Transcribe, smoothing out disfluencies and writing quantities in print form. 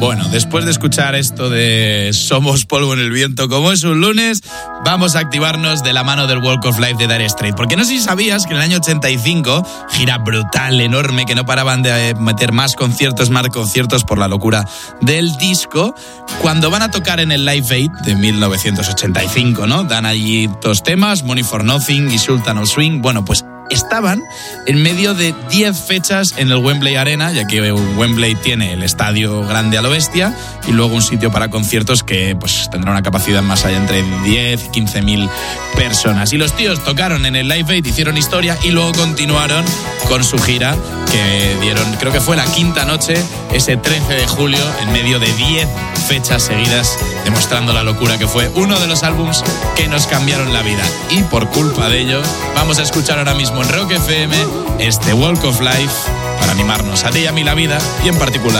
Bueno, después de escuchar esto de Somos polvo en el viento, como es un lunes, vamos a activarnos de la mano del Walk of Life de Dire Straits. Porque no sé si sabías que en el año 85, gira brutal, enorme, que no paraban de meter más conciertos por la locura del disco. Cuando van a tocar en el Live Aid de 1985, ¿no? Dan allí dos temas, Money for Nothing y Sultan of Swing. Bueno, pues estaban en medio de 10 fechas en el Wembley Arena, ya que Wembley tiene el estadio grande a lo bestia y luego un sitio para conciertos que pues tendrá una capacidad más allá entre 10 y 15.000 personas. Y los tíos tocaron en el Live Aid, hicieron historia y luego continuaron con su gira que dieron, creo que fue la quinta noche, ese 13 de julio, en medio de 10 fechas seguidas, demostrando la locura que fue uno de los álbums que nos cambiaron la vida. Y por culpa de ello, vamos a escuchar ahora mismo en Rock FM este Walk of Life para animarnos a ti y a mí la vida y en particular